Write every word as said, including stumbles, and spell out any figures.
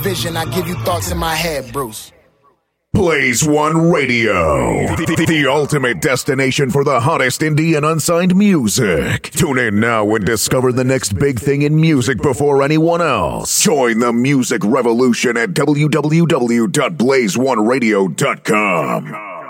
Vision, I give you thoughts in my head, Bruce. Blaze One Radio, the, the ultimate destination for the hottest indie and unsigned music. Tune in now and discover the next big thing in music before anyone else. Join the music revolution at w w w dot blaze one radio dot com.